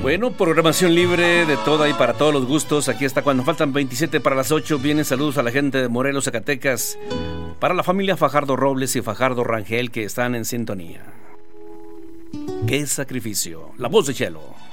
Bueno, programación libre de toda y para todos los gustos. Aquí está cuando faltan 27 para las 8. Vienen saludos a la gente de Morelos, Zacatecas. Para la familia Fajardo Robles y Fajardo Rangel que están en sintonía. ¡Qué sacrificio! La voz de Chelo.